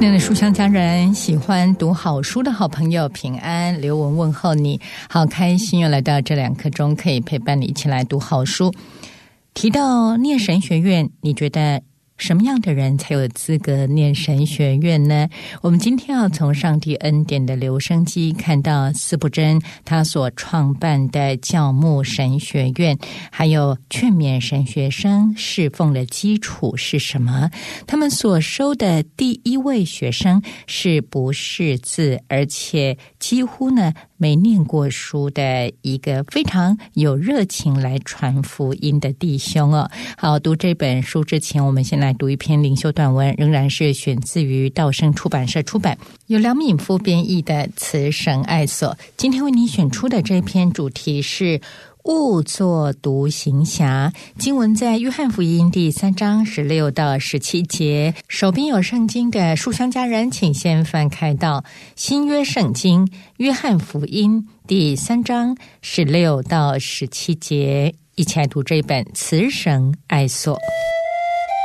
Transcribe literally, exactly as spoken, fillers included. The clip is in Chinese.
亲爱的书香家人，喜欢读好书的好朋友，平安，刘文问候你，好开心又来到这两刻钟，可以陪伴你一起来读好书。提到念神学院，你觉得什么样的人才有资格念神学院呢？我们今天要从上帝恩典的留声机看到司布真他所创办的教牧神学院，还有劝勉神学生侍奉的基础是什么。他们所收的第一位学生是不识字，而且几乎呢没念过书的一个非常有热情来传福音的弟兄哦。好，读这本书之前，我们先来读一篇灵修短文，仍然是选自于道生出版社出版，由梁敏夫编译的《慈神爱所》。今天为你选出的这篇主题是勿作独行侠，经文在约翰福音第三章十六到十七节。手边有圣经的书香家人，请先翻开到新约圣经约翰福音第三章十六到十七节，一起来读这本《慈神爱所》。